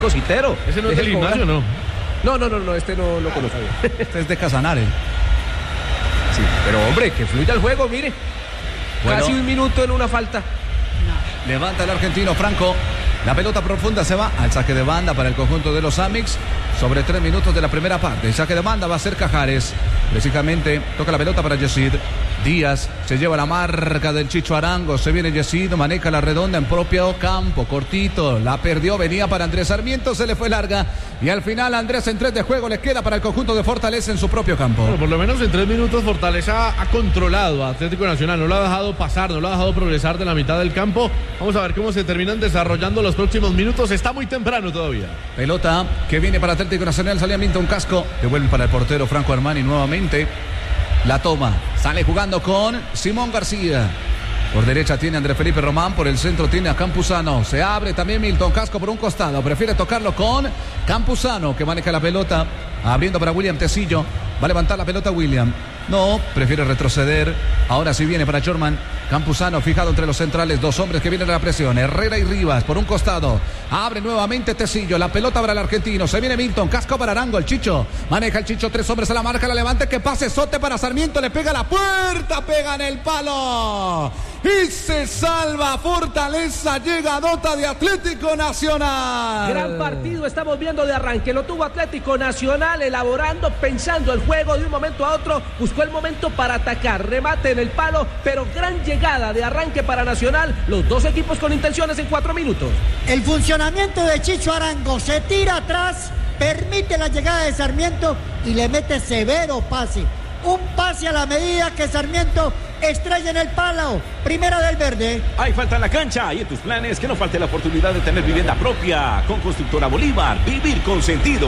cositero. ¿Ese no es del gimnasio, no? No, este no lo conozco. Este es de Casanare. Sí, pero hombre, que fluya el juego, mire. Bueno. Casi un minuto en una falta. Levanta el argentino Franco. La pelota profunda se va al saque de banda para el conjunto de los Amix. Sobre 3 minutos de la primera parte. El saque de banda va a ser Cajares. Precisamente toca la pelota para Yesid. Díaz se lleva la marca del Chicho Arango. Se viene Yesid, maneja la redonda en propio campo. Cortito, la perdió, venía para Andrés Sarmiento. Se le fue larga. Y al final Andrés en 3 de juego le queda para el conjunto de Fortaleza en su propio campo. Bueno, por lo menos en 3 minutos Fortaleza ha controlado a Atlético Nacional. No lo ha dejado pasar, no lo ha dejado progresar de la mitad del campo. Vamos a ver cómo se terminan desarrollando los próximos minutos. Está muy temprano todavía. Pelota que viene para Atlético Nacional. Salía Milton Casco. Devuelve para el portero Franco Armani nuevamente. La toma. Sale jugando con Simón García. Por derecha tiene Andrés Felipe Román. Por el centro tiene a Campuzano. Se abre también Milton Casco por un costado. Prefiere tocarlo con Campuzano, que maneja la pelota. Abriendo para William Tecillo. Va a levantar la pelota William. No, prefiere retroceder. Ahora sí viene para Jorman. Campuzano fijado entre los centrales. 2 hombres que vienen a la presión. Herrera y Rivas por un costado. Abre nuevamente Tecillo. La pelota para el argentino. Se viene Milton. Casco para Arango. El Chicho. Maneja el Chicho. 3 hombres a la marca. La levante. Que pase Sote para Sarmiento. Le pega a la puerta. Pega en el palo. Y se salva Fortaleza. Llega nota de Atlético Nacional. Gran partido estamos viendo de arranque. Lo tuvo Atlético Nacional elaborando, pensando el juego de un momento a otro. Buscó el momento para atacar. Remate en el palo, pero gran llegada de arranque para Nacional. Los 2 equipos con intenciones en 4 minutos. El funcionamiento de Chicho Arango se tira atrás, permite la llegada de Sarmiento y le mete severo pase. Un pase a la medida que Sarmiento estrella en el palo. Primera del verde. Hay falta en la cancha y en tus planes que no falte la oportunidad de tener vivienda propia. Con Constructora Bolívar, vivir con sentido.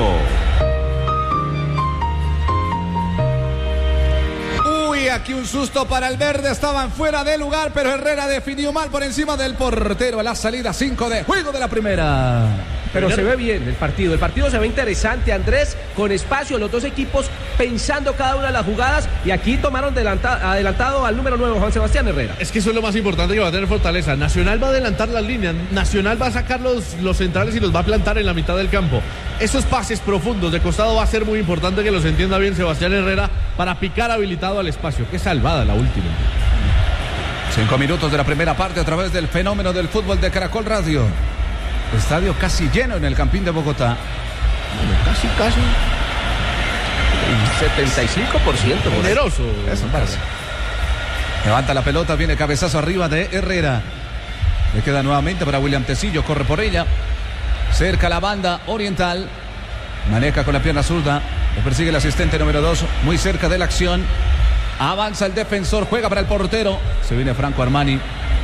Uy, aquí un susto para el verde. Estaban fuera de lugar, pero Herrera definió mal por encima del portero. A la salida 5 de juego de la primera. Pero se ve bien el partido. El partido se ve interesante, Andrés, con espacio, los 2 equipos pensando cada una de las jugadas. Y aquí tomaron adelantado al número 9, Juan Sebastián Herrera. Es que eso es lo más importante que va a tener Fortaleza. Nacional va a adelantar las líneas. Nacional va a sacar los centrales y los va a plantar en la mitad del campo. Esos pases profundos de costado va a ser muy importante que los entienda bien Sebastián Herrera para picar habilitado al espacio. Qué salvada la última. 5 minutos de la primera parte a través del fenómeno del fútbol de Caracol Radio. Estadio casi lleno en el Campín de Bogotá. Casi. 75%. Generoso. Eso pasa. Levanta la pelota, viene cabezazo arriba de Herrera. Le queda nuevamente para William Tecillo, corre por ella. Cerca la banda oriental. Maneja con la pierna zurda. Le persigue el asistente número 2, muy cerca de la acción. Avanza el defensor, juega para el portero. Se viene Franco Armani.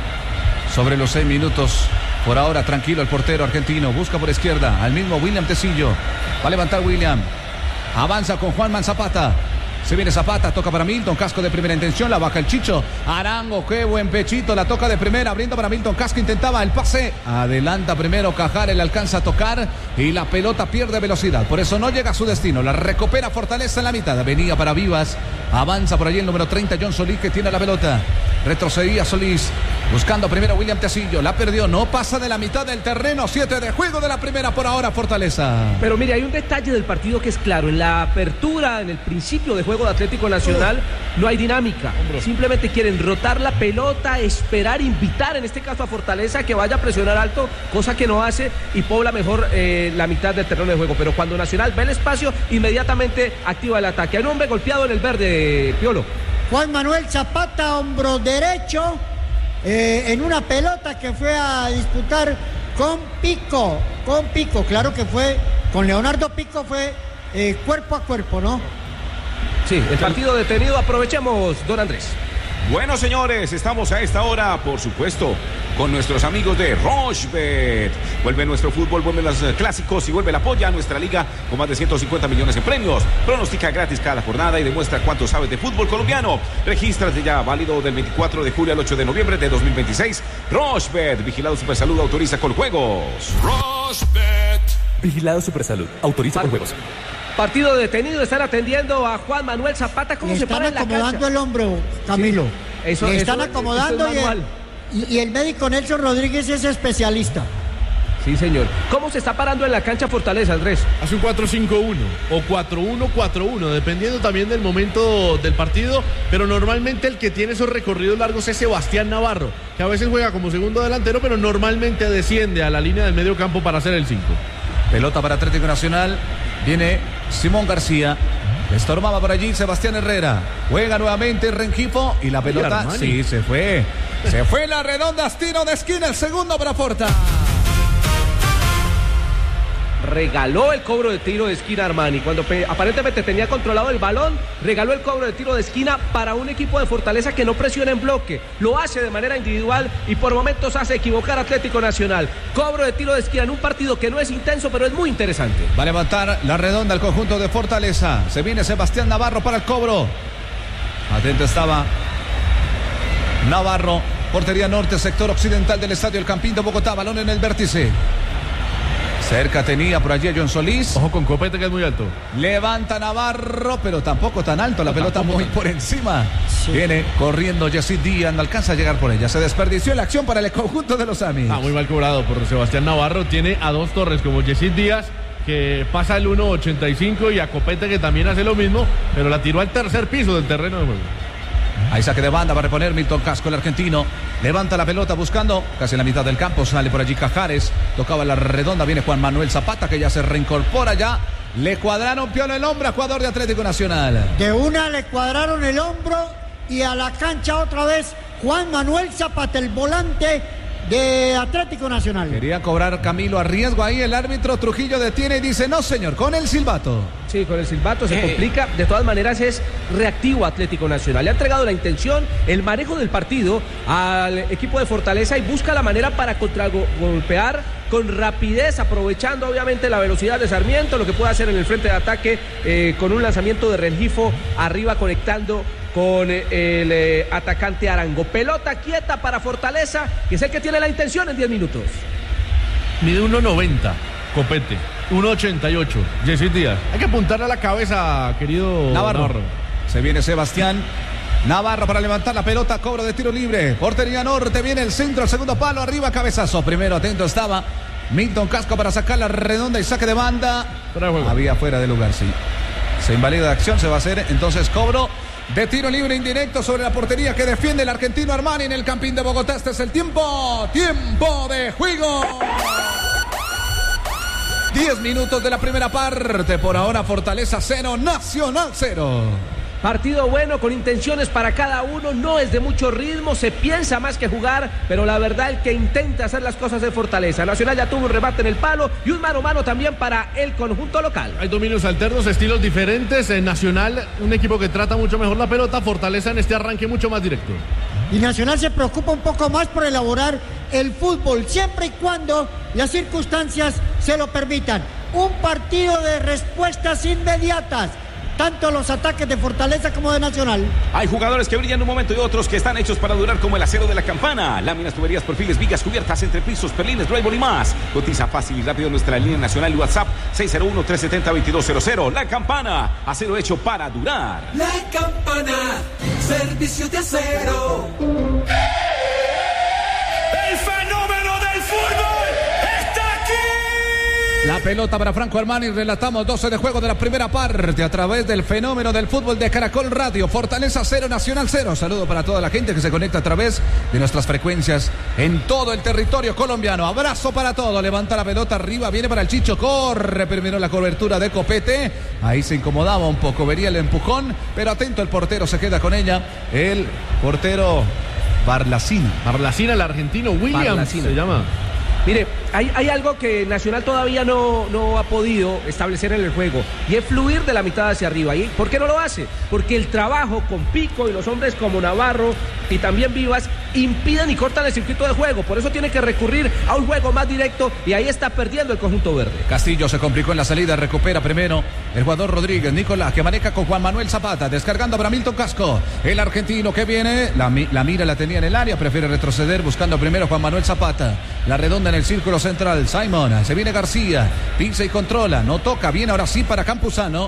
Sobre los 6 minutos. Por ahora tranquilo el portero argentino. Busca por izquierda al mismo William Tecillo. Va a levantar William. Avanza con Juanman Zapata. Se viene Zapata, toca para Milton Casco de primera intención, la baja el Chicho. Arango, qué buen pechito, la toca de primera, abriendo para Milton Casco, intentaba el pase. Adelanta primero Cajares, le alcanza a tocar y la pelota pierde velocidad. Por eso no llega a su destino, la recupera Fortaleza en la mitad. Venía para Vivas, avanza por allí el número 30, John Solís, que tiene la pelota. Retrocedía Solís, buscando primero a William Tecillo, la perdió, no pasa de la mitad del terreno. 7 de juego de la primera por ahora Fortaleza. Pero mire, hay un detalle del partido que es claro. En la apertura, en el principio de juego de Atlético Nacional, no hay dinámica. Simplemente quieren rotar la pelota, esperar, invitar en este caso a Fortaleza que vaya a presionar alto, cosa que no hace y pobla mejor la mitad del terreno de juego. Pero cuando Nacional ve el espacio, inmediatamente activa el ataque. Hay un hombre golpeado en el verde, Piolo. Juan Manuel Zapata, hombro derecho, en una pelota que fue a disputar con Pico. Claro que fue, con Leonardo Pico fue cuerpo a cuerpo, ¿no? Sí, el partido detenido. Aprovechemos, don Andrés. Bueno, señores, estamos a esta hora, por supuesto, con nuestros amigos de Rochebet. Vuelve nuestro fútbol, vuelven los clásicos y vuelve el apoyo a nuestra liga con más de 150 millones en premios. Pronostica gratis cada jornada y demuestra cuánto sabes de fútbol colombiano. Regístrate ya, válido del 24 de julio al 8 de noviembre de 2026. Rochebet, vigilado Supersalud, autoriza con juegos. Rochebet. Vigilado Supersalud, autoriza con juegos. Partido detenido, están atendiendo a Juan Manuel Zapata. ¿Cómo se para en la cancha? Le están acomodando el hombro, Camilo. Sí, le están acomodando y el médico Nelson Rodríguez es especialista. Sí, señor. ¿Cómo se está parando en la cancha Fortaleza, Andrés? Hace un 4-5-1 o 4-1-4-1, dependiendo también del momento del partido, pero normalmente el que tiene esos recorridos largos es Sebastián Navarro, que a veces juega como segundo delantero, pero normalmente desciende a la línea del medio campo para hacer el 5. Pelota para Atlético Nacional. Viene Simón García. Estorbaba por allí Sebastián Herrera. Juega nuevamente Rengifo y la pelota. Sí, se fue. Se fue la redonda, tiro de esquina, el segundo para Porta. Regaló el cobro de tiro de esquina Armani. Cuando aparentemente tenía controlado el balón, regaló el cobro de tiro de esquina para un equipo de Fortaleza que no presiona en bloque. Lo hace de manera individual y por momentos hace equivocar a Atlético Nacional. Cobro de tiro de esquina en un partido que no es intenso, pero es muy interesante. Va a levantar la redonda el conjunto de Fortaleza. Se viene Sebastián Navarro para el cobro. Atento estaba Navarro. Portería norte, sector occidental del estadio El Campín de Bogotá. Balón en el vértice. Cerca tenía por allí a John Solís. Ojo con Copete, que es muy alto. Levanta Navarro, pero tampoco tan alto. La pelota muy por encima. Sí. Viene corriendo Yesid Díaz, no alcanza a llegar por ella. Se desperdició la acción para el conjunto de los Amis. Muy mal cobrado por Sebastián Navarro. Tiene a dos torres como Yesid Díaz, que pasa el 1.85, y a Copete, que también hace lo mismo, pero la tiró al tercer piso del terreno de juego. Ahí saque de banda, va a reponer Milton Casco, el argentino. Levanta la pelota buscando casi en la mitad del campo. Sale por allí Cajares. Tocaba la redonda. Viene Juan Manuel Zapata, que ya se reincorpora ya. Le cuadraron piola el hombro a jugador de Atlético Nacional. De una le cuadraron el hombro y a la cancha otra vez Juan Manuel Zapata, el volante de Atlético Nacional. Quería cobrar Camilo a riesgo ahí. El árbitro Trujillo detiene y dice: no, señor, con el silbato. Sí, con el silbato se complica. De todas maneras es reactivo Atlético Nacional. Le ha entregado la intención, el manejo del partido al equipo de Fortaleza y busca la manera para contragolpear con rapidez, aprovechando obviamente la velocidad de Sarmiento, lo que puede hacer en el frente de ataque con un lanzamiento de Rengifo arriba conectando con el atacante Arango. Pelota quieta para Fortaleza, que es el que tiene la intención en 10 minutos. Mide 1.90, Copete. 1.88, Yesid Díaz. Hay que apuntarle a la cabeza, querido Navarro. Se viene Sebastián Navarro para levantar la pelota. Cobro de tiro libre. Portería norte. Viene el centro, el segundo palo. Arriba, cabezazo. Primero atento estaba Milton Casco para sacar la redonda y saque de banda. Había fuera de lugar, sí. Se invalida la acción. Se va a hacer entonces cobro de tiro libre indirecto sobre la portería que defiende el argentino Armani en el Campín de Bogotá. Este es el tiempo de juego. 10 minutos de la primera parte. Por ahora Fortaleza 0, Nacional 0. Partido bueno, con intenciones para cada uno, no es de mucho ritmo, se piensa más que jugar, pero la verdad el que intenta hacer las cosas de Fortaleza. Nacional ya tuvo un remate en el palo y un mano a mano también para el conjunto local. Hay dominios alternos, estilos diferentes. En Nacional, un equipo que trata mucho mejor la pelota. Fortaleza en este arranque mucho más directo. Y Nacional se preocupa un poco más por elaborar el fútbol, siempre y cuando las circunstancias se lo permitan. Un partido de respuestas inmediatas, tanto los ataques de Fortaleza como de Nacional. Hay jugadores que brillan un momento y otros que están hechos para durar, como el acero de la Campana. Láminas, tuberías, perfiles, vigas, cubiertas, entrepisos, perlines, drywall y más. Cotiza fácil y rápido en nuestra línea nacional y WhatsApp 601-370-2200. La Campana, acero hecho para durar. La Campana, servicio de acero. El fenómeno del fútbol está aquí. La pelota para Franco Armani. Relatamos 12 de juego de la primera parte a través del fenómeno del fútbol de Caracol Radio. Fortaleza 0, Nacional 0. Saludo para toda la gente que se conecta a través de nuestras frecuencias en todo el territorio colombiano. Abrazo para todo. Levanta la pelota arriba. Viene para el Chicho. Corre primero la cobertura de Copete. Ahí se incomodaba un poco. Vería el empujón. Pero atento el portero. Se queda con ella. El portero Barlacina. Barlacina, el argentino Williams se llama. Mire, hay algo que Nacional todavía no ha podido establecer en el juego, y es fluir de la mitad hacia arriba. ¿Y por qué no lo hace? Porque el trabajo con Pico y los hombres como Navarro y también Vivas impiden y cortan el circuito de juego. Por eso tiene que recurrir a un juego más directo, y ahí está perdiendo el conjunto verde. Castillo se complicó en la salida, recupera primero el jugador Rodríguez. Nicolás, que maneja con Juan Manuel Zapata, descargando para Milton Casco, el argentino que viene, la mira la tenía en el área, prefiere retroceder, buscando primero Juan Manuel Zapata. La redonda en el círculo central, Simon, se viene García, pisa y controla, no toca, bien ahora sí para Campuzano.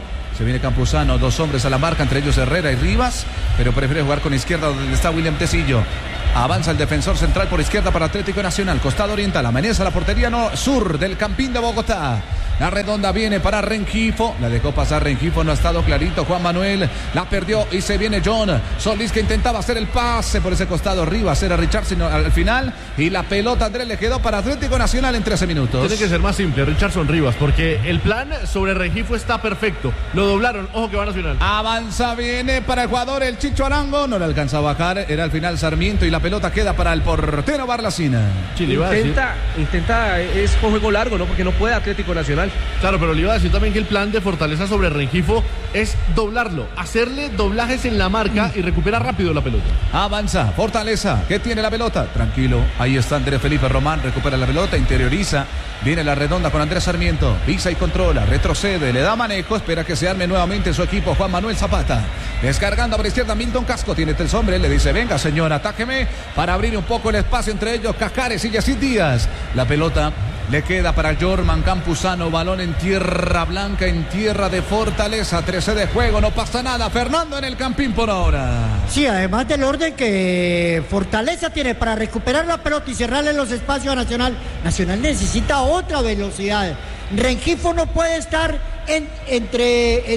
Se viene Campuzano, 2 hombres a la marca, entre ellos Herrera y Rivas, pero prefiere jugar con izquierda donde está William Tecillo. Avanza el defensor central por izquierda para Atlético Nacional, costado oriental, amanece la portería sur del Campín de Bogotá. La redonda viene para Rengifo, la dejó pasar Rengifo, no ha estado clarito Juan Manuel, la perdió y se viene John Solís que intentaba hacer el pase por ese costado, Rivas era Richardson al final y la pelota Andrés le quedó para Atlético Nacional en 13 minutos. Tiene que ser más simple, Richardson Rivas, porque el plan sobre Rengifo está perfecto, lo doblaron, ojo que va Nacional. Avanza, viene para el jugador el Chicho Arango, no le alcanza a bajar, era al final Sarmiento y la pelota queda para el portero Barlacina. Intenta, es con juego largo, ¿no? Porque no puede Atlético Nacional. Claro, pero le iba a decir también que el plan de Fortaleza sobre Rengifo es doblarlo, hacerle doblajes en la marca y recupera rápido la pelota. Avanza, Fortaleza, que tiene la pelota, tranquilo, ahí está Andrés Felipe Román, recupera la pelota, interioriza, viene la redonda con Andrés Sarmiento, pisa y controla, retrocede, le da manejo, espera que se arme nuevamente su equipo, Juan Manuel Zapata, descargando por izquierda Milton Casco, tiene 3 hombres, le dice, venga señor, atáqueme, para abrir un poco el espacio entre ellos, Cajares y Yacid Díaz, la pelota le queda para Jorman Campuzano, balón en tierra blanca, en tierra de Fortaleza, 13 de juego, no pasa nada, Fernando en el Campín por ahora. Sí, además del orden que Fortaleza tiene para recuperar la pelota y cerrarle los espacios a Nacional, Nacional necesita otra velocidad. Rengifo no puede estar entre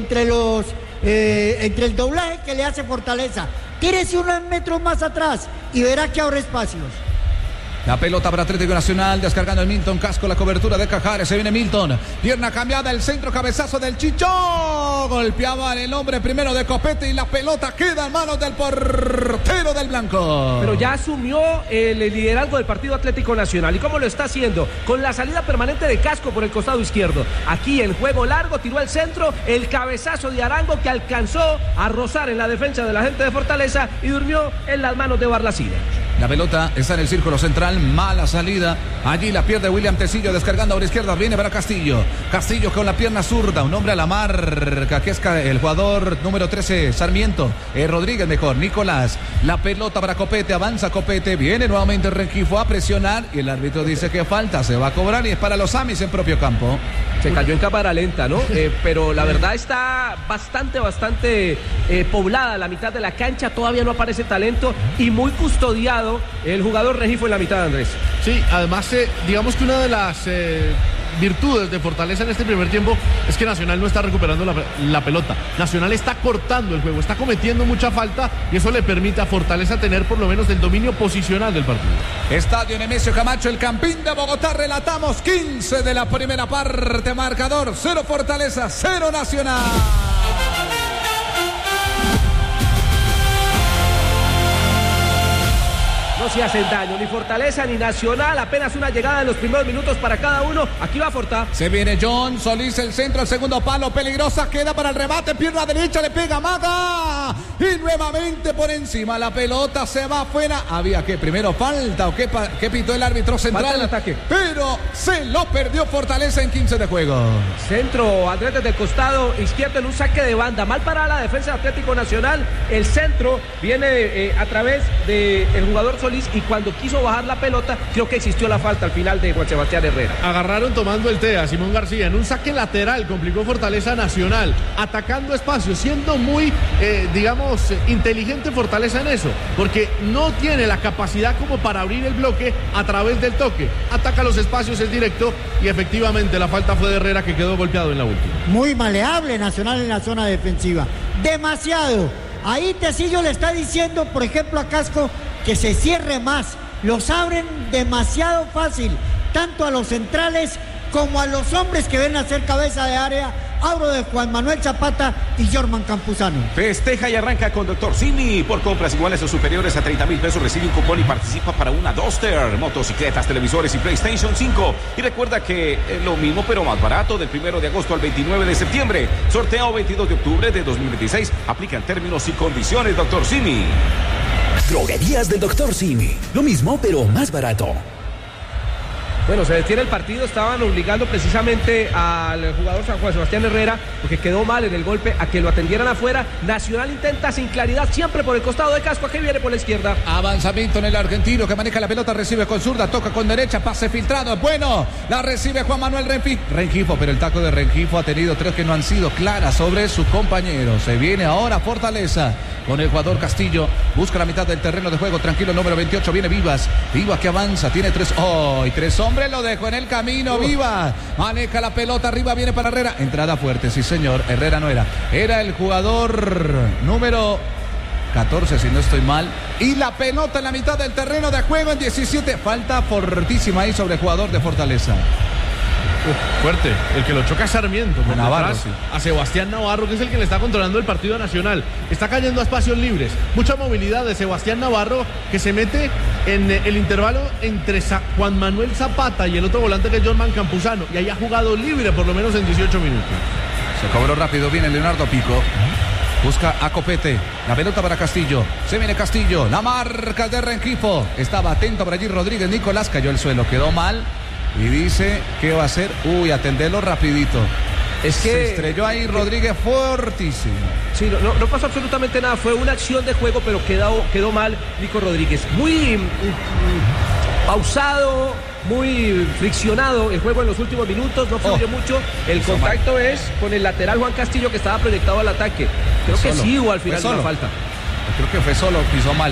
el doblaje que le hace Fortaleza. Tírese unos metros más atrás y verá que abre espacios. La pelota para Atlético Nacional, descargando el Milton Casco, la cobertura de Cajares, se viene Milton, pierna cambiada, el centro, cabezazo del Chicho, golpeaba el hombre primero de Copete y la pelota queda en manos del portero del blanco. Pero ya asumió el liderazgo del partido Atlético Nacional, ¿y cómo lo está haciendo? Con la salida permanente de Casco por el costado izquierdo, aquí en juego largo, tiró al centro, el cabezazo de Arango que alcanzó a rozar en la defensa de la gente de Fortaleza y durmió en las manos de Barlacina. La pelota está en el círculo central, mala salida. Allí la pierde William Tecillo, descargando a la izquierda, viene para Castillo. Castillo con la pierna zurda, un hombre a la marca, que es el jugador número 13, Sarmiento. Rodríguez mejor, Nicolás. La pelota para Copete, avanza Copete, viene nuevamente Rengifo a presionar y el árbitro dice que falta, se va a cobrar y es para los Amis en propio campo. Se cayó en cámara lenta, ¿no? Pero la verdad está bastante poblada la mitad de la cancha, todavía no aparece talento y muy custodiado el jugador Rengifo en la mitad, Andrés. Sí, además digamos que una de las virtudes de Fortaleza en este primer tiempo es que Nacional no está recuperando la pelota. Nacional está cortando el juego, está cometiendo mucha falta y eso le permite a Fortaleza tener por lo menos el dominio posicional del partido. Estadio Nemesio Camacho, el Campín de Bogotá, relatamos 15 de la primera parte, marcador 0 Fortaleza, 0 Nacional. No se hacen daño, ni Fortaleza ni Nacional, apenas una llegada en los primeros minutos para cada uno. Aquí va Forta. Se viene John Solís, el centro, el segundo palo, peligrosa, queda para el remate, pierna derecha, le pega Maga y nuevamente por encima la pelota se va afuera. Había que primero falta o qué pitó el árbitro central, falta el ataque, pero se lo perdió Fortaleza en 15 de juego. Centro, Andrés desde el costado izquierdo en un saque de banda, mal para la defensa de Atlético Nacional. El centro viene a través del jugador Solís y cuando quiso bajar la pelota creo que existió la falta al final de Juan Sebastián Herrera. Agarraron tomando el té a Simón García en un saque lateral, complicó Fortaleza Nacional, atacando espacio, siendo muy inteligente Fortaleza en eso, porque no tiene la capacidad como para abrir el bloque a través del toque, ataca los espacios, es directo y efectivamente la falta fue de Herrera que quedó golpeado en la última. Muy maleable Nacional en la zona defensiva, demasiado. Ahí Tecillo le está diciendo, por ejemplo, a Casco que se cierre más, los abren demasiado fácil, tanto a los centrales como a los hombres que ven a hacer cabeza de área. Hablo de Juan Manuel Zapata y Jorman Campuzano. Festeja y arranca con Dr. Simi. Por compras iguales o superiores a 30,000 pesos recibe un cupón y participa para una Duster, motocicletas, televisores y PlayStation 5. Y recuerda que es lo mismo pero más barato del 1 de agosto al 29 de septiembre. Sorteo 22 de octubre de 2026. Aplican términos y condiciones, Dr. Simi. Droguerías del Dr. Simi. Lo mismo pero más barato. Bueno, se detiene el partido, estaban obligando precisamente al jugador Juan Sebastián Herrera, porque quedó mal en el golpe, a que lo atendieran afuera. Nacional intenta sin claridad, siempre por el costado de Casco, que viene por la izquierda. Avanzamiento en el argentino que maneja la pelota, recibe con zurda, toca con derecha, pase filtrado, bueno, la recibe Juan Manuel Rengifo, pero el taco de Rengifo ha tenido 3 que no han sido claras sobre su compañero. Se viene ahora Fortaleza con el jugador Castillo, busca la mitad del terreno de juego, tranquilo, número 28, viene Vivas que avanza, tiene 3, y 3 hombres, lo dejó en el camino, Vivas, maneja la pelota, arriba viene para Herrera, entrada fuerte, sí señor, Herrera no era el jugador número 14 si no estoy mal, y la pelota en la mitad del terreno de juego en 17, falta fortísima ahí sobre el jugador de Fortaleza. Fuerte, el que lo choca es Sarmiento por Navarro, detrás, sí. A Sebastián Navarro, que es el que le está controlando el partido Nacional. Está cayendo a espacios libres, mucha movilidad de Sebastián Navarro, que se mete en el intervalo entre Juan Manuel Zapata y el otro volante que es Jorman Campuzano, y ahí ha jugado libre por lo menos en 18 minutos. Se cobró rápido, viene Leonardo Pico. Busca a Copete, la pelota para Castillo, se viene Castillo, la marca de Rengifo, estaba atento por allí Rodríguez Nicolás, cayó al suelo, quedó mal y dice, ¿qué va a hacer? Atenderlo rapidito. Es que se estrelló ahí Rodríguez fortísimo. Sí, no pasó absolutamente nada, fue una acción de juego, pero quedó mal Nico Rodríguez. Muy pausado, muy friccionado el juego en los últimos minutos, no fluye mucho. El contacto es con el lateral Juan Castillo, que estaba proyectado al ataque. Creo que sí hubo al final una falta. Creo que fue solo, pisó mal.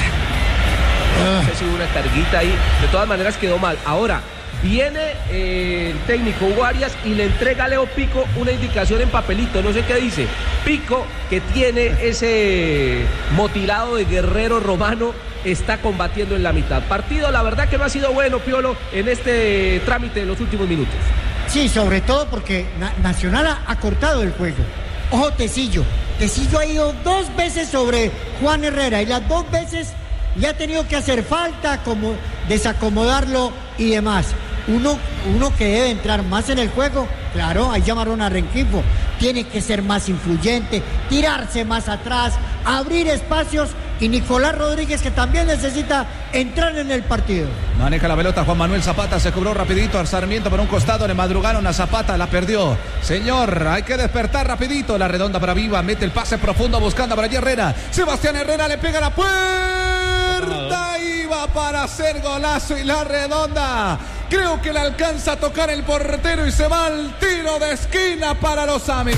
No sé si hubo una carguita ahí. De todas maneras quedó mal. Ahora, viene el técnico Hugo Arias y le entrega a Leo Pico una indicación en papelito, no sé qué dice. Pico, que tiene ese motilado de guerrero romano, está combatiendo en la mitad. Partido, la verdad que no ha sido bueno, Piolo, en este trámite de los últimos minutos. Sí, sobre todo porque Nacional ha cortado el juego. Ojo, Tecillo ha ido 2 veces sobre Juan Herrera y las 2 veces le ha tenido que hacer falta, como desacomodarlo y demás. Uno que debe entrar más en el juego, claro, ahí llamaron a Rengifo, tiene que ser más influyente, tirarse más atrás, abrir espacios, y Nicolás Rodríguez, que también necesita entrar en el partido. Maneja la pelota Juan Manuel Zapata, se cobró rapidito al Sarmiento por un costado, le madrugaron a Zapata, la perdió. Señor, hay que despertar rapidito, la redonda para Viva, mete el pase profundo buscando para allí Herrera. Sebastián Herrera le pega la puerta, iba para hacer golazo y la redonda. Creo que le alcanza a tocar el portero y se va al tiro de esquina para los Amis.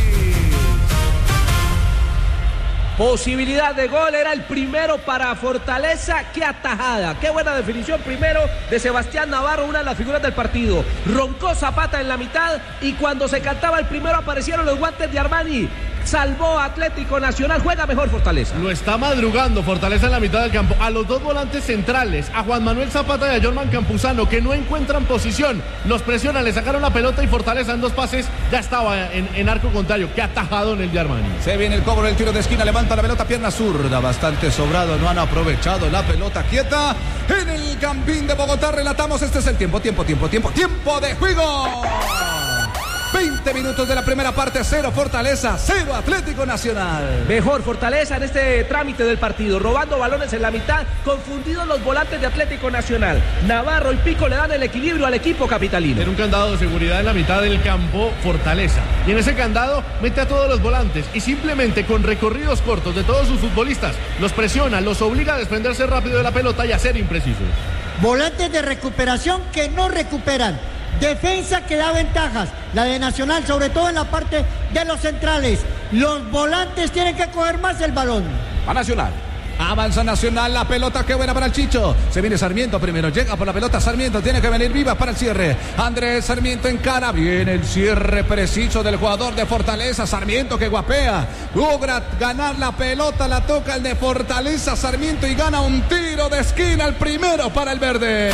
Posibilidad de gol, era el primero para Fortaleza. Qué atajada, qué buena definición primero de Sebastián Navarro, una de las figuras del partido. Roncó Zapata en la mitad y cuando se cantaba el primero aparecieron los guantes de Armani. Salvó Atlético Nacional, juega mejor Fortaleza. Lo está madrugando Fortaleza en la mitad del campo. A los 2 volantes centrales, a Juan Manuel Zapata y a Jorman Campuzano, que no encuentran posición. Los presionan, le sacaron la pelota y Fortaleza en 2 pases ya estaba en arco contrario. Qué atajado en el de Armani. Se viene el cobro del tiro de esquina, levanta la pelota, pierna zurda, bastante sobrado, no han aprovechado la pelota quieta. En el Campín de Bogotá relatamos, este es el tiempo de juego. 20 minutos de la primera parte, 0 Fortaleza, 0 Atlético Nacional. Mejor Fortaleza en este trámite del partido, robando balones en la mitad, confundidos los volantes de Atlético Nacional. Navarro y Pico le dan el equilibrio al equipo capitalino. Tiene un candado de seguridad en la mitad del campo Fortaleza, y en ese candado mete a todos los volantes y simplemente con recorridos cortos de todos sus futbolistas los presiona, los obliga a desprenderse rápido de la pelota y a ser imprecisos. Volantes de recuperación que no recuperan. Defensa que da ventajas, la de Nacional, sobre todo en la parte de los centrales. Los volantes tienen que coger más el balón. A Nacional. Avanza Nacional, la pelota, qué buena para el Chicho. Se viene Sarmiento primero, llega por la pelota Sarmiento, tiene que venir Vivas para el cierre. Andrés Sarmiento encara, viene el cierre preciso del jugador de Fortaleza. Sarmiento que guapea, logra ganar la pelota, la toca el de Fortaleza Sarmiento y gana un tiro de esquina, el primero para el verde.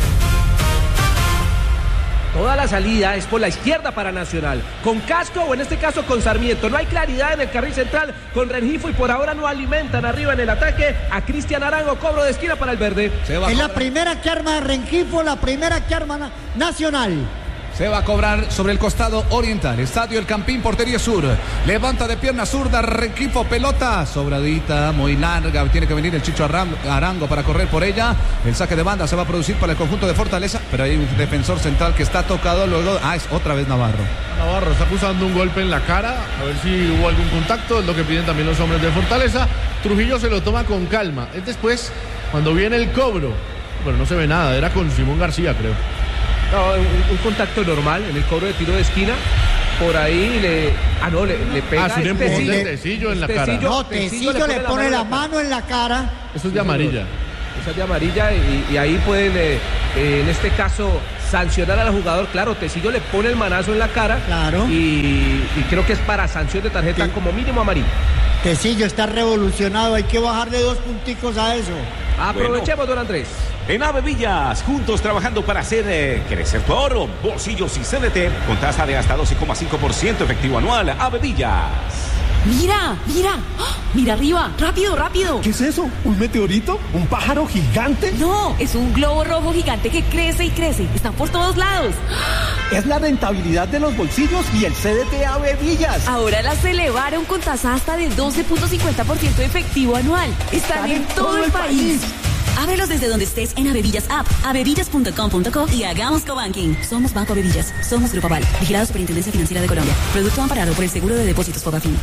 Toda la salida es por la izquierda para Nacional, con Casco o en este caso con Sarmiento. No hay claridad en el carril central con Rengifo y por ahora no alimentan arriba en el ataque a Cristian Arango. Cobro de esquina para el verde. Es la primera que arma Rengifo, la primera que arma Nacional. Se va a cobrar sobre el costado oriental. Estadio El Campín, portería sur. Levanta de pierna zurda, Rengifo, pelota sobradita, muy larga. Tiene que venir el Chicho Arango para correr por ella. El saque de banda se va a producir para el conjunto de Fortaleza, pero hay un defensor central que está tocado. Luego, es otra vez Navarro. Navarro está acusando un golpe en la cara. A ver si hubo algún contacto. Es lo que piden también los hombres de Fortaleza. Trujillo se lo toma con calma. Es después, cuando viene el cobro. Bueno, no se ve nada. Era con Simón García, creo. No, un contacto normal en el cobro de tiro de esquina. Por ahí le pega. Es un empujón de Tecillo en la cara. No, Tecillo le pone la mano en la cara. Eso es de amarilla. Esa es de amarilla y ahí pueden, en este caso, sancionar al jugador. Claro, Tecillo le pone el manazo en la cara. Claro. Y creo que es para sanción de tarjeta como mínimo amarilla. Tecillo está revolucionado. Hay que bajarle 2 punticos a eso. Aprovechemos, don Andrés. En Avevillas, juntos trabajando para hacer crecer tu ahorro. Bolsillos y CDT con tasa de hasta 12,5% efectivo anual. Avevillas. Mira, mira arriba, rápido. ¿Qué es eso? ¿Un meteorito? ¿Un pájaro gigante? No, es un globo rojo gigante que crece y crece. Está por todos lados. Es la rentabilidad de los bolsillos y el CDT Avevillas. Ahora las elevaron con tasa hasta del 12.50% efectivo anual. Están en todo el país. Ábrelos desde donde estés en Avevillas App, avevillas.com.co y hagamos cobanking. Somos Banco Avevillas. Somos Grupo Aval. Vigilado Superintendencia Financiera de Colombia. Producto amparado por el Seguro de Depósitos Fogafín.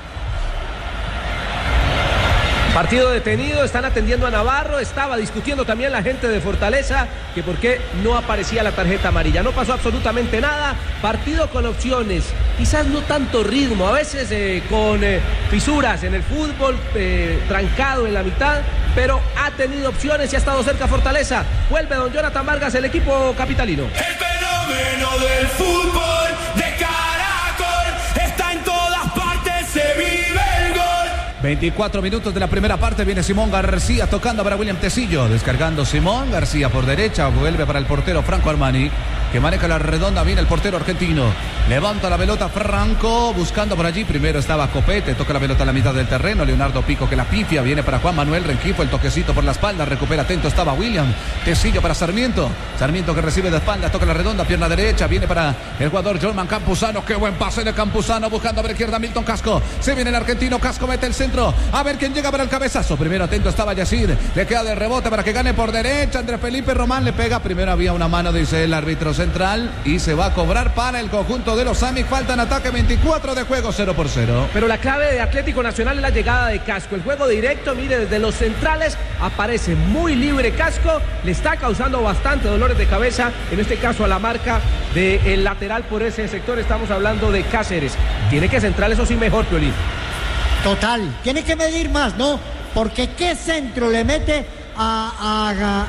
Partido detenido, están atendiendo a Navarro. Estaba discutiendo también la gente de Fortaleza que por qué no aparecía la tarjeta amarilla. No pasó absolutamente nada. Partido con opciones, quizás no tanto ritmo, a veces con fisuras en el fútbol, trancado en la mitad, pero ha tenido opciones y ha estado cerca Fortaleza. Vuelve don Jonathan Vargas, el equipo capitalino. El fenómeno del fútbol de Caracol está en todas partes, se vive el gol. 24 minutos de la primera parte. Viene Simón García tocando para William Tecillo. Descargando Simón García por derecha. Vuelve para el portero Franco Armani, que maneja la redonda. Viene el portero argentino. Levanta la pelota Franco. Buscando por allí. Primero estaba Copete. Toca la pelota a la mitad del terreno. Leonardo Pico que la pifia. Viene para Juan Manuel Rengifo. El toquecito por la espalda. Recupera atento. Estaba William Tecillo para Sarmiento. Sarmiento que recibe de espalda. Toca la redonda. Pierna derecha. Viene para el jugador Jorman Campuzano. Qué buen pase de Campuzano. Buscando a la izquierda Milton Casco. Se viene el argentino. Casco mete el centro. A ver quién llega para el cabezazo. Primero atento estaba Yacir. Le queda de rebote para que gane por derecha. Andrés Felipe Román le pega. Primero había una mano, dice el árbitro central. Y se va a cobrar para el conjunto de los AMIC. Faltan ataque, 24 de juego, 0-0. Pero la clave de Atlético Nacional es la llegada de Casco. El juego directo, mire, desde los centrales aparece muy libre Casco. Le está causando bastante dolores de cabeza. En este caso a la marca del lateral por ese sector. Estamos hablando de Cáceres. Tiene que centrar eso sí mejor, Piolín. Total, tiene que medir más, ¿no? Porque qué centro le mete a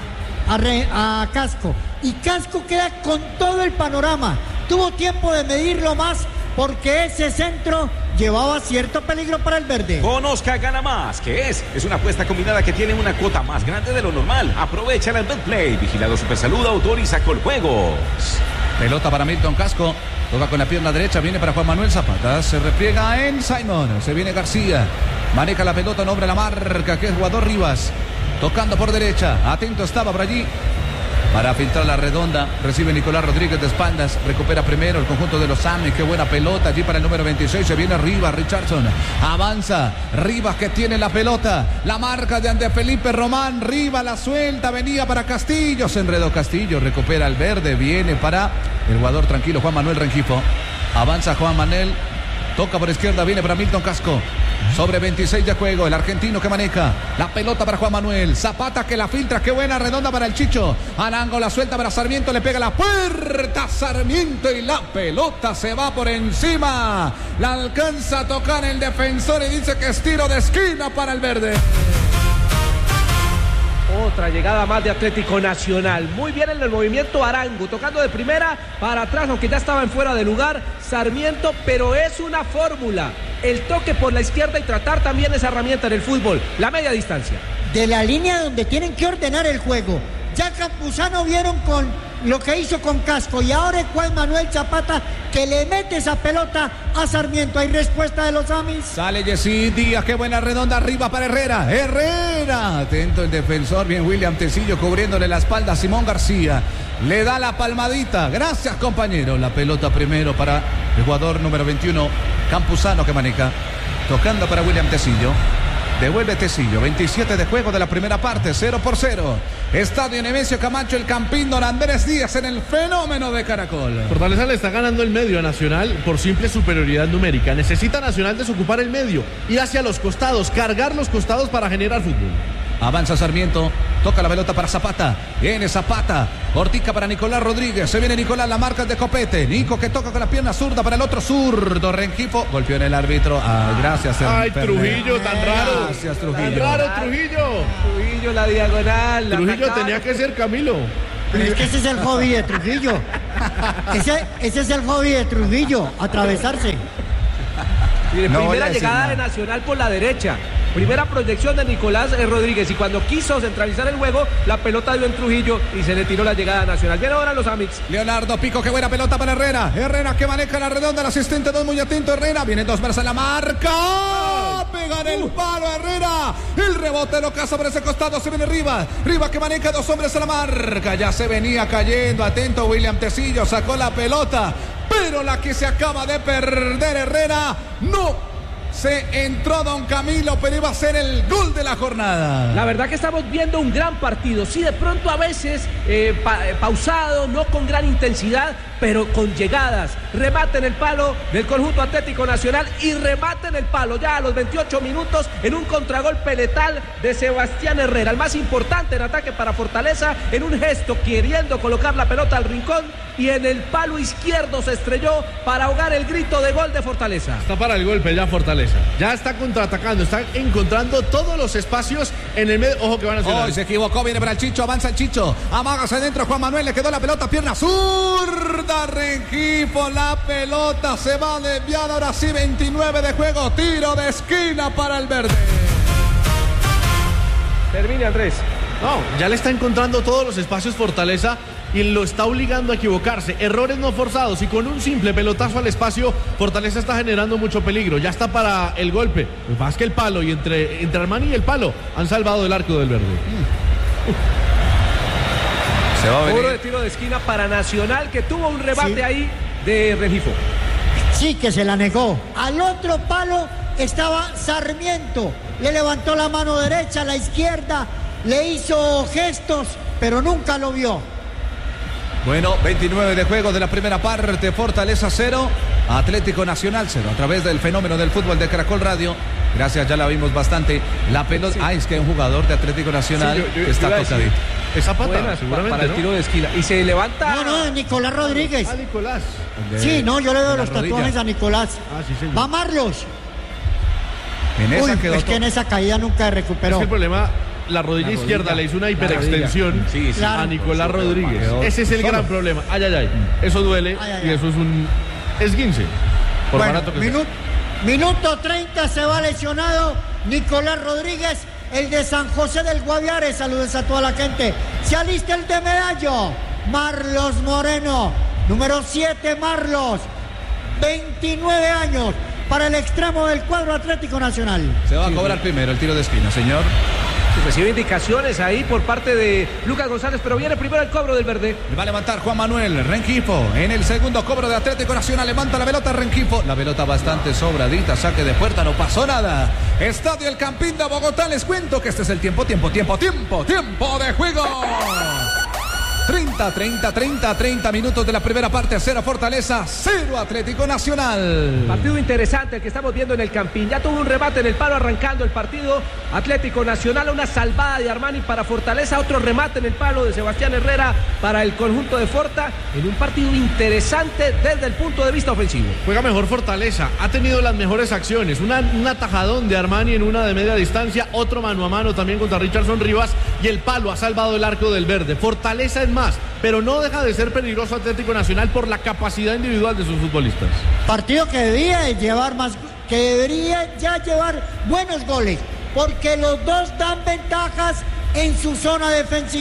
Casco. Y Casco queda con todo el panorama. Tuvo tiempo de medirlo más porque ese centro llevaba cierto peligro para el verde. Conozca Gana Más, que es una apuesta combinada que tiene una cuota más grande de lo normal. Aprovechala en BetPlay. Vigilado Supersalud, autoriza Coljuegos. Pelota para Milton Casco. Toca con la pierna derecha, viene para Juan Manuel Zapata. Se repliega en Simon. Se viene García. Maneja la pelota, nombra la marca, que es jugador Rivas. Tocando por derecha. Atento estaba por allí. Para filtrar la redonda. Recibe Nicolás Rodríguez de espaldas. Recupera primero el conjunto de los AME. Qué buena pelota allí para el número 26. Se viene Rivas, Richardson. Avanza. Rivas que tiene la pelota. La marca de Andrés Felipe Román. Rivas la suelta. Venía para Castillo. Se enredó Castillo. Recupera el verde. Viene para el jugador tranquilo Juan Manuel Rengifo. Avanza Juan Manuel. Toca por izquierda. Viene para Milton Casco. Sobre 26 de juego, el argentino que maneja la pelota para Juan Manuel. Zapata que la filtra, qué buena redonda para el Chicho. Arango la suelta para Sarmiento, le pega la puerta Sarmiento y la pelota se va por encima. La alcanza a tocar el defensor y dice que es tiro de esquina para el verde. Otra llegada más de Atlético Nacional. Muy bien en el movimiento Arango, tocando de primera para atrás, aunque ya estaba en fuera de lugar Sarmiento, pero es una fórmula. El toque por la izquierda y tratar también esa herramienta en el fútbol, la media distancia. De la línea donde tienen que ordenar el juego. Ya Campuzano vieron con lo que hizo con Casco y ahora es Juan Manuel Zapata que le mete esa pelota a Sarmiento. Hay respuesta de los Amis. Sale Jessy Díaz, qué buena redonda arriba para Herrera. Herrera, atento el defensor, bien William Tecillo cubriéndole la espalda a Simón García. Le da la palmadita, gracias compañero. La pelota primero para el jugador número 21, Campuzano, que maneja. Tocando para William Tecillo. Devuelve Tecillo, 27 de juego de la primera parte, 0-0. Estadio Nemesio Camacho, el Campín, don Andrés Díaz en el fenómeno de Caracol. Fortaleza le está ganando el medio a Nacional por simple superioridad numérica. Necesita Nacional desocupar el medio, ir hacia los costados, cargar los costados para generar fútbol. Avanza Sarmiento, toca la pelota para Zapata, viene Zapata, Ortica para Nicolás Rodríguez, se viene Nicolás, la marca de Copete, Nico que toca con la pierna zurda para el otro zurdo, Rengifo, golpeó en el árbitro, gracias. Ay, Trujillo, tan raro. Gracias, Trujillo. Tan raro, Trujillo. Trujillo, la diagonal. Trujillo tenía que ser Camilo. Pero es que ese es el hobby de Trujillo. Ese es el hobby de Trujillo, atravesarse. Mire, No voy a primera decir llegada nada. de Nacional por la derecha. Primera proyección de Nicolás Rodríguez. Y cuando quiso centralizar el juego, la pelota dio en Trujillo y se le tiró la llegada nacional. Bien ahora los Amics. Leonardo Pico, qué buena pelota para Herrera. Herrera que maneja la redonda, el asistente 2 muy atento. Herrera, viene 2 veces en la marca. Pega en el palo Herrera. El rebote lo caza por ese costado, se viene Riva. Riva que maneja 2 hombres en la marca. Ya se venía cayendo, atento William Tecillo, sacó la pelota. Pero la que se acaba de perder Herrera, no. Se entró don Camilo, pero iba a ser el gol de la jornada. La verdad que estamos viendo un gran partido. Sí, de pronto a veces pausado, no con gran intensidad, pero con llegadas. Remate en el palo del conjunto Atlético Nacional y remate en el palo ya a los 28 minutos en un contragolpe letal de Sebastián Herrera. El más importante en ataque para Fortaleza, en un gesto queriendo colocar la pelota al rincón y en el palo izquierdo se estrelló para ahogar el grito de gol de Fortaleza. Está para el golpe ya Fortaleza. Ya está contraatacando, está encontrando todos los espacios en el medio. Ojo que van a hacer. Hoy se equivocó, viene para el Chicho, avanza el Chicho, amágase dentro Juan Manuel, le quedó la pelota, pierna zurda, Rengifo, la pelota se va a desviar, ahora sí 29 de juego, tiro de esquina para el verde. Termine Andrés. No, ya le está encontrando todos los espacios Fortaleza y lo está obligando a equivocarse. Errores no forzados y con un simple pelotazo al espacio, Fortaleza está generando mucho peligro. Ya está para el golpe. Más que el palo y entre Armani y el palo han salvado el arco del verde. Se va a venir. Cobro de tiro de esquina para Nacional, que tuvo un rebate ahí de Rengifo. Sí, que se la negó. Al otro palo estaba Sarmiento. Le levantó la mano derecha, la izquierda, le hizo gestos, pero nunca lo vio. Bueno, 29 de juego de la primera parte, Fortaleza 0, Atlético Nacional 0, a través del fenómeno del fútbol de Caracol Radio. Gracias, ya la vimos bastante. La pelota, Sí. Es que hay un jugador de Atlético Nacional Sí, yo que está iba a decir, tocadito. Es Zapata, Buenas seguramente, para el ¿no? tiro de esquina. Y se levanta. No, Nicolás Rodríguez. Ah, Nicolás. Sí, no, yo le veo la los rodilla. tatuajes a Nicolás. Ah, sí, señor. Va Marlos. En esa Uy, quedó es que en esa caída nunca Es recuperó. que el problema, la rodilla izquierda le hizo una hiperextensión Sí, sí. Claro. a Nicolás Rodríguez. Quedó Ese es el solo. gran problema. Ay, ay, ay. Eso duele Ay, ay, y ay. eso es un esguince. Por Bueno, barato que sea. minuto 30 se va lesionado Nicolás Rodríguez, el de San José del Guaviare. Saludos a toda la gente. Se alista el de Medallo, Marlos Moreno, número 7 Marlos, 29 años para el extremo del cuadro Atlético Nacional. Se va a cobrar primero el tiro de esquina, señor. Recibe indicaciones ahí por parte de Lucas González, pero viene primero el cobro del verde. Le va a levantar Juan Manuel Rengifo en el segundo cobro de Atlético Nacional. Levanta la pelota Rengifo. La pelota bastante sobradita. Saque de puerta. No pasó nada. Estadio El Campín de Bogotá. Les cuento que este es el tiempo de juego. 30 minutos de la primera parte. 0 Fortaleza, 0 Atlético Nacional. Partido interesante el que estamos viendo en el Campín. Ya tuvo un rebate en el palo arrancando el partido. Atlético Nacional, una salvada de Armani para Fortaleza, otro remate en el palo de Sebastián Herrera para el conjunto de Forta, en un partido interesante desde el punto de vista ofensivo. Juega mejor Fortaleza, ha tenido las mejores acciones, un atajadón de Armani en una de media distancia, otro mano a mano también contra Richardson Rivas y el palo ha salvado el arco del verde. Fortaleza es más, pero no deja de ser peligroso Atlético Nacional por la capacidad individual de sus futbolistas. Partido que debería llevar más, que debería ya llevar buenos goles, porque los dos dan ventajas en su zona defensiva.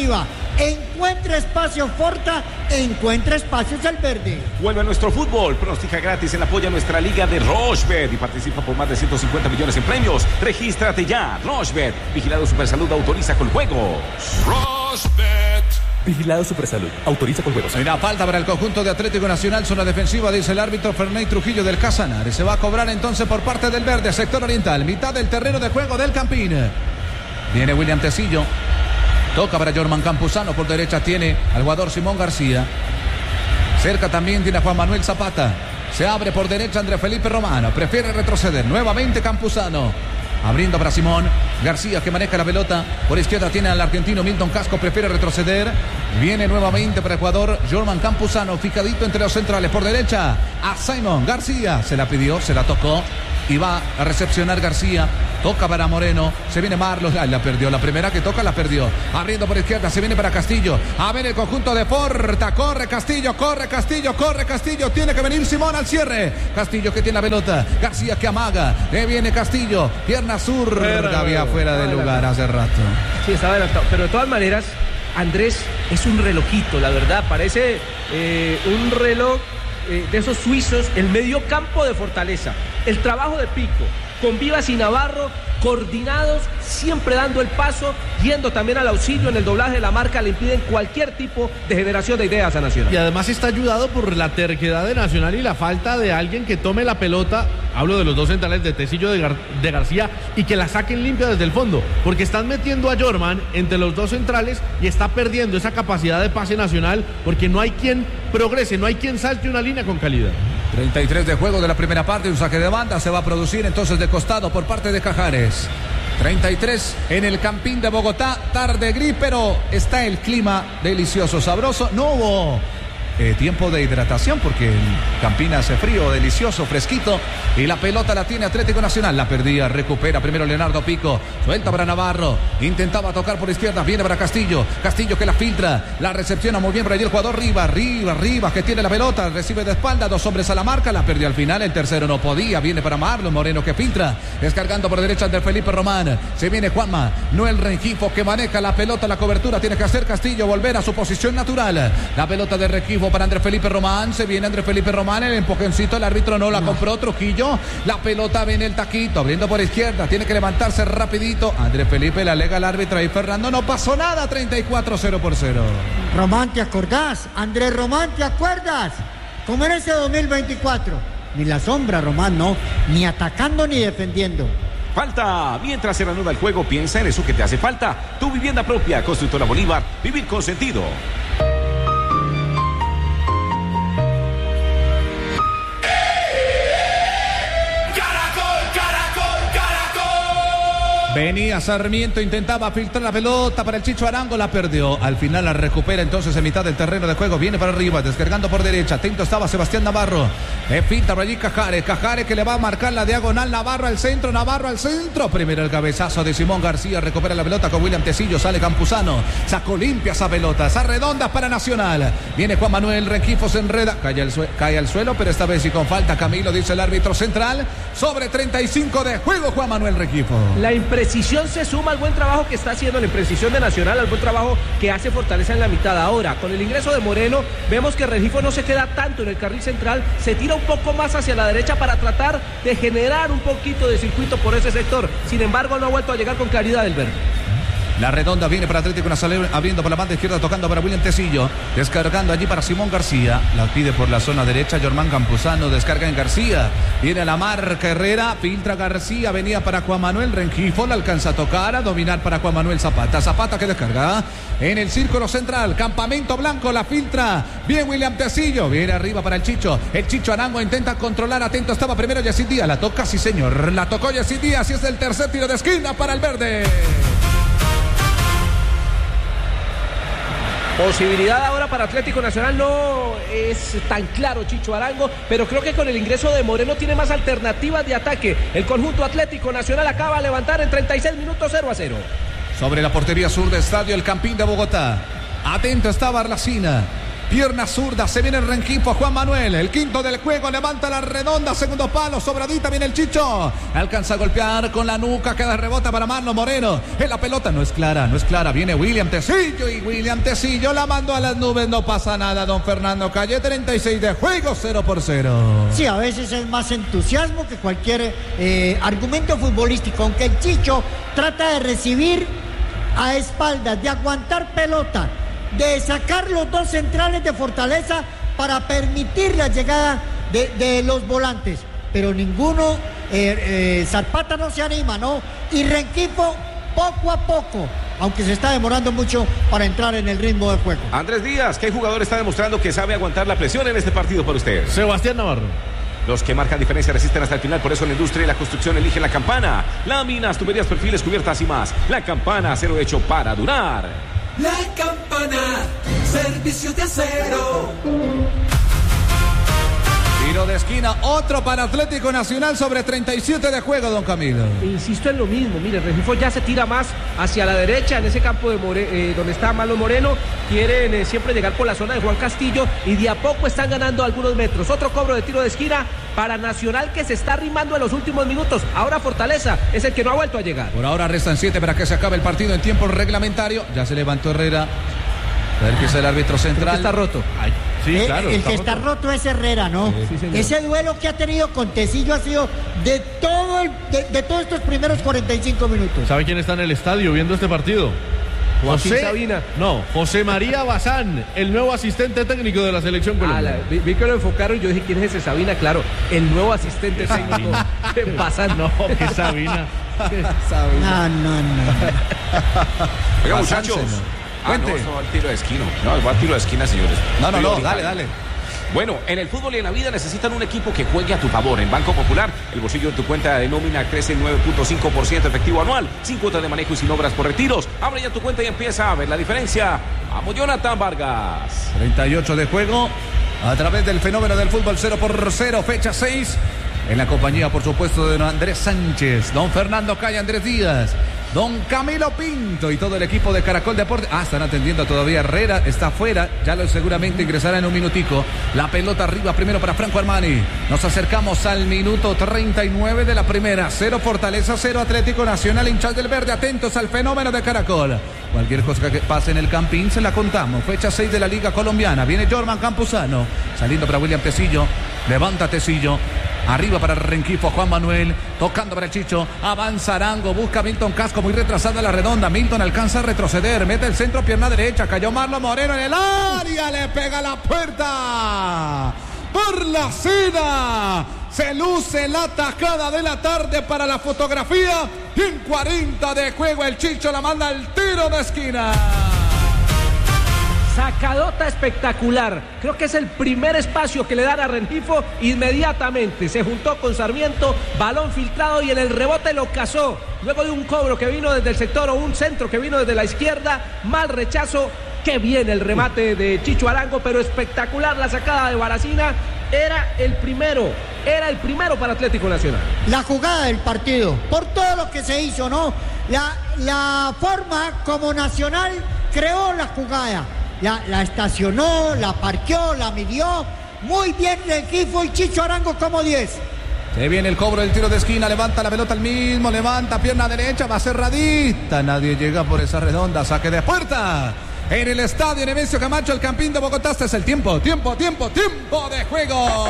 Encuentra espacio Forta, encuentra espacios el verde. Vuelve a nuestro fútbol, pronostica gratis en apoyo a nuestra liga de Rochebet y participa por más de 150 millones en premios. Regístrate ya, Rochebet, vigilado Supersalud, autoriza con juegos. Rochebet. Vigilado Supersalud, autoriza con juegos. Mira, falta para el conjunto de Atlético Nacional, zona defensiva, dice el árbitro Ferney Trujillo del Casanare. Se va a cobrar entonces por parte del verde, sector oriental, mitad del terreno de juego del Campín. Viene William Tecillo. Toca para Jorman Campuzano, por derecha tiene al jugador Simón García. Cerca también tiene a Juan Manuel Zapata. Se abre por derecha Andrés Felipe Romano, prefiere retroceder. Nuevamente Campuzano. Abriendo para Simón García, que maneja la pelota. Por izquierda tiene al argentino Milton Casco, prefiere retroceder. Viene nuevamente para el jugador Jorman Campuzano, fijadito entre los centrales. Por derecha a Simón García. Se la pidió, se la tocó y va a recepcionar García. Toca para Moreno, se viene Marlos, la perdió, la primera que toca la perdió. Abriendo por izquierda, se viene para Castillo. A ver el conjunto de Porta, corre Castillo, corre Castillo, corre Castillo. Tiene que venir Simón al cierre. Castillo que tiene la pelota, García que amaga. Le viene Castillo, pierna zurda, había fuera de lugar hace rato. Sí, estaba adelantado, pero de todas maneras, Andrés es un relojito, la verdad, parece un reloj de esos suizos, el medio campo de Fortaleza. El trabajo de Pico, con Vivas y Navarro, coordinados, siempre dando el paso, yendo también al auxilio en el doblaje de la marca, le impiden cualquier tipo de generación de ideas a Nacional. Y además está ayudado por la terquedad de Nacional y la falta de alguien que tome la pelota, hablo de los dos centrales de Tecillo de García, y que la saquen limpia desde el fondo, porque están metiendo a Jorman entre los dos centrales y está perdiendo esa capacidad de pase Nacional, porque no hay quien progrese, no hay quien salte una línea con calidad. 33 de juego de la primera parte, un saque de banda se va a producir entonces de costado por parte de Cajares. 33 en el Campín de Bogotá, tarde gris, pero está el clima delicioso, sabroso. No hubo tiempo de hidratación porque el Campín hace frío, delicioso, fresquito, y la pelota la tiene Atlético Nacional, la perdía, recupera primero Leonardo Pico, suelta para Navarro, intentaba tocar por izquierda, viene para Castillo, Castillo que la filtra, la recepciona muy bien por allí el jugador Rivas que tiene la pelota, recibe de espalda, dos hombres a la marca, la perdió al final, el tercero no podía, viene para Marlon Moreno que filtra, descargando por derecha de Felipe Román, se viene Juanma, Noel Rengifo que maneja la pelota, la cobertura, tiene que hacer Castillo, volver a su posición natural, la pelota de Rengifo para Andrés Felipe Román, se viene Andrés Felipe Román, el empujoncito, el árbitro no la compró, Trujillo, la pelota viene el taquito, abriendo por izquierda, tiene que levantarse rapidito, Andrés Felipe le alega al árbitro y Fernando, no pasó nada, 34-0-0. Román, ¿te acordás? Andrés Román, ¿te acuerdas? Como en ese 2024, ni la sombra Román, no, ni atacando ni defendiendo. Falta, mientras se reanuda el juego, piensa en eso que te hace falta, tu vivienda propia, Constructora Bolívar, vivir con sentido. Venía Sarmiento, intentaba filtrar la pelota para el Chicho Arango, la perdió. Al final la recupera entonces en mitad del terreno de juego. Viene para arriba, descargando por derecha. Atento estaba Sebastián Navarro. Le finta por allí Cajares que le va a marcar la diagonal. Navarro al centro. Primero el cabezazo de Simón García. Recupera la pelota con William Tecillo. Sale Campuzano. Sacó limpia esa pelota. Esas redondas para Nacional. Viene Juan Manuel Rengifo, se enreda. Cae al suelo, pero esta vez y con falta. Camilo, dice el árbitro central. Sobre 35 de juego Juan Manuel Rengifo. La imprecisión se suma al buen trabajo que está haciendo la imprecisión de Nacional, al buen trabajo que hace Fortaleza en la mitad. Ahora, con el ingreso de Moreno, vemos que Rengifo no se queda tanto en el carril central, se tira un poco más hacia la derecha para tratar de generar un poquito de circuito por ese sector. Sin embargo, no ha vuelto a llegar con claridad el verde. La redonda viene para Atlético Nacional, abriendo por la banda izquierda, tocando para William Tecillo, descargando allí para Simón García, la pide por la zona derecha Jorman Campuzano, descarga en García, viene a la marca Herrera, filtra García, venía para Juan Manuel Rengifo, la alcanza a tocar, a dominar para Juan Manuel Zapata que descarga en el círculo central, campamento blanco, la filtra, bien William Tecillo, viene arriba para el Chicho Arango intenta controlar, atento estaba primero Yacid Díaz, la toca, sí señor, la tocó Yacid Díaz y es el tercer tiro de esquina para el verde. Posibilidad ahora para Atlético Nacional, no es tan claro Chicho Arango, pero creo que con el ingreso de Moreno tiene más alternativas de ataque. El conjunto Atlético Nacional acaba de levantar en 36 minutos 0-0. Sobre la portería sur del estadio El Campín de Bogotá. Atento estaba Arlacina. Pierna zurda, se viene el Rengifo, Juan Manuel, el quinto del juego, levanta la redonda, segundo palo, sobradita, viene el Chicho. Alcanza a golpear con la nuca, queda rebota para Marlon Moreno. En la pelota no es clara, viene William Tecillo y William Tecillo la mandó a las nubes, no pasa nada, don Fernando Calle, 36 de juego, 0-0. Sí, a veces es más entusiasmo que cualquier argumento futbolístico, aunque el Chicho trata de recibir a espaldas, de aguantar pelota, de sacar los dos centrales de Fortaleza para permitir la llegada de los volantes, pero ninguno, Zapata no se anima, ¿no? Y Rengifo poco a poco, aunque se está demorando mucho para entrar en el ritmo del juego. Andrés Díaz, ¿qué jugador está demostrando que sabe aguantar la presión en este partido por usted? Sebastián Navarro. Los que marcan diferencia resisten hasta el final, por eso la industria y la construcción eligen la Campana. Láminas, tuberías, perfiles, cubiertas y más. La Campana, acero hecho para durar. La Campana, servicio de acero. Tiro de esquina, otro para Atlético Nacional sobre 37 de juego, don Camilo. Insisto en lo mismo, mire, Rengifo ya se tira más hacia la derecha en ese campo de donde está Marlon Moreno. Quieren siempre llegar por la zona de Juan Castillo y de a poco están ganando algunos metros. Otro cobro de tiro de esquina para Nacional que se está arrimando en los últimos minutos. Ahora Fortaleza es el que no ha vuelto a llegar. Por ahora restan 7 para que se acabe el partido en tiempo reglamentario. Ya se levantó Herrera. A ver que es el árbitro central. Está roto. Ay, sí, claro. El que está roto es Herrera, ¿no? Sí, ese duelo que ha tenido con Tecillo ha sido de todos estos primeros 45 minutos. ¿Sabe quién está en el estadio viendo este partido? Sabina. No, José María Bazán, el nuevo asistente técnico de la selección colombiana. Vi que lo enfocaron y yo dije, ¿quién es ese Sabina? Claro, el nuevo asistente técnico de Bazán. No, que Sabina. No. Oiga, muchachos. Cuente. No va al tiro de esquina. No, va al tiro de esquina, señores. No, dale. Bueno, en el fútbol y en la vida necesitan un equipo que juegue a tu favor. En Banco Popular, el bolsillo de tu cuenta de nómina crece 9.5% efectivo anual, sin cuotas de manejo y sin obras por retiros. Abre ya tu cuenta y empieza a ver la diferencia. Vamos, Jonathan Vargas. 38 de juego a través del fenómeno del fútbol 0-0, fecha 6. En la compañía, por supuesto, de don Andrés Sánchez, don Fernando Calle, Andrés Díaz, don Camilo Pinto y todo el equipo de Caracol Deportes. Están atendiendo todavía. Herrera está afuera, ya lo seguramente ingresará en un minutico. La pelota arriba primero para Franco Armani. Nos acercamos al minuto 39 de la primera. 0 Fortaleza, 0 Atlético Nacional, hinchas del verde, atentos al fenómeno de Caracol. Cualquier cosa que pase en el Campín se la contamos. Fecha 6 de la Liga Colombiana. Viene Jorman Campuzano, saliendo para William Tecillo. Levanta Tecillo. Arriba para Rengifo, Juan Manuel, tocando para el Chicho, avanza Arango, busca a Milton Casco, muy retrasada la redonda, Milton alcanza a retroceder, mete el centro, pierna derecha, cayó Marlon Moreno en el área, le pega la puerta, por la cena, se luce la tajada de la tarde para la fotografía, y en 40 de juego el Chicho la manda al tiro de esquina. Sacadota espectacular. Creo que es el primer espacio que le dan a Rengifo. Inmediatamente se juntó con Sarmiento, balón filtrado y en el rebote lo cazó. Luego de un cobro que vino desde el sector o un centro que vino desde la izquierda, mal rechazo. Qué bien el remate de Chicho Arango, pero espectacular la sacada de Baracina. Era el primero para Atlético Nacional. La jugada del partido, por todo lo que se hizo, ¿no? La forma como Nacional creó la jugada. La estacionó, la parqueó, la midió. Muy bien Rengifo y Chicho Arango como 10. Se viene el cobro del tiro de esquina, levanta la pelota al mismo, levanta pierna derecha, va cerradita. Nadie llega por esa redonda, saque de puerta. En el estadio Nemesio Camacho, el Campín de Bogotá, este es el tiempo de juego.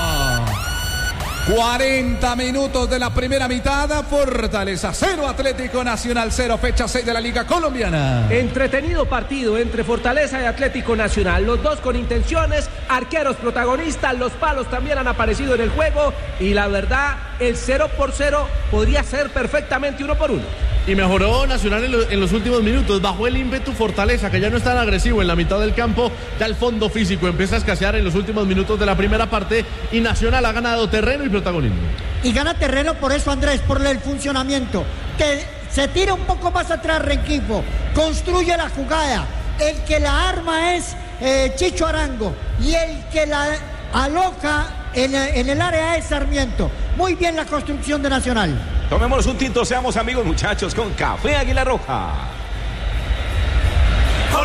40 minutos de la primera mitad, Fortaleza 0, Atlético Nacional 0, fecha 6 de la Liga Colombiana. Entretenido partido entre Fortaleza y Atlético Nacional, los dos con intenciones, arqueros protagonistas, los palos también han aparecido en el juego y la verdad, el 0-0 podría ser perfectamente 1-1. Y mejoró Nacional en los últimos minutos, bajó el ímpetu Fortaleza, que ya no es tan agresivo en la mitad del campo, ya el fondo físico empieza a escasear en los últimos minutos de la primera parte y Nacional ha ganado terreno y protagonismo. Y gana terreno por eso, Andrés, por el funcionamiento, que se tira un poco más atrás Rengifo, construye la jugada, el que la arma es Chicho Arango y el que la aloja en el área es Sarmiento. Muy bien la construcción de Nacional. Tomémonos un tinto, seamos amigos muchachos con Café Águila Roja.